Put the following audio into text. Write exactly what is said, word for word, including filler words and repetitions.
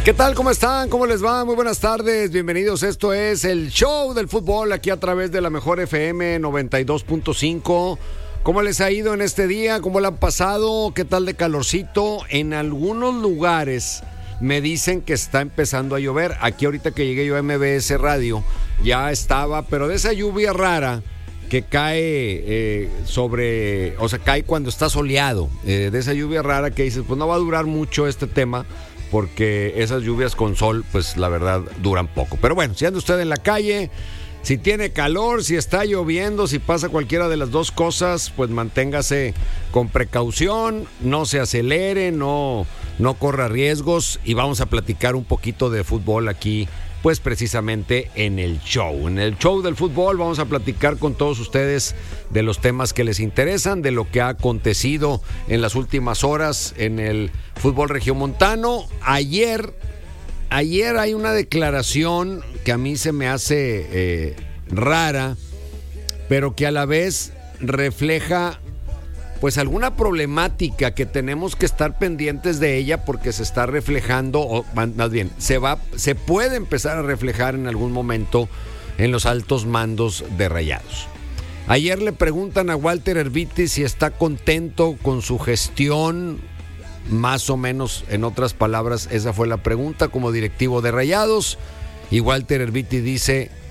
¿Qué tal? ¿Cómo están? ¿Cómo les va? Muy buenas tardes. Bienvenidos. Esto es el show del fútbol aquí a través de la mejor F M noventa y dos punto cinco. ¿Cómo les ha ido en este día? ¿Cómo le han pasado? ¿Qué tal de calorcito? En algunos lugares me dicen que está empezando a llover. Aquí ahorita que llegué yo a M B S Radio ya estaba, pero de esa lluvia rara que cae eh, sobre, o sea, cae cuando está soleado, eh, de esa lluvia rara que dices, pues no va a durar mucho este tema, porque esas lluvias con sol, pues la verdad duran poco. Pero bueno, si anda usted en la calle, si tiene calor, si está lloviendo, si pasa cualquiera de las dos cosas, pues manténgase con precaución, no se acelere, no, no corra riesgos, y vamos a platicar un poquito de fútbol aquí, pues precisamente en el show. En el show del fútbol vamos a platicar con todos ustedes de los temas que les interesan, de lo que ha acontecido en las últimas horas en el fútbol regiomontano. Ayer, ayer hay una declaración que a mí se me hace eh, rara, pero que a la vez refleja pues alguna problemática que tenemos que estar pendientes de ella, porque se está reflejando, o más bien, se va, se puede empezar a reflejar en algún momento en los altos mandos de Rayados. Ayer le preguntan a Walter Herbiti si está contento con su gestión, más o menos, en otras palabras, esa fue la pregunta como directivo de Rayados, y Walter Herbiti dice: